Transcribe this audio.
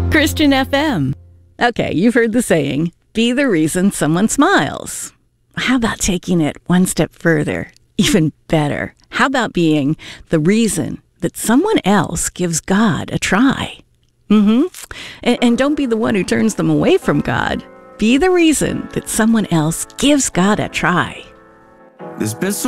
Christian FM. Okay, you've heard the saying, be the reason someone smiles. How about taking it one step further? Even better. How about being the reason that someone else gives God a try? And don't be the one who turns them away from God. Be the reason that someone else gives God a try. There's been so